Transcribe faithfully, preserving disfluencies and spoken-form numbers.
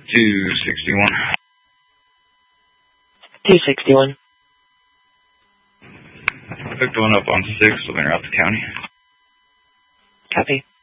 two sixty-one. two sixty-one. Picked one up on six, looking around the county. Copy.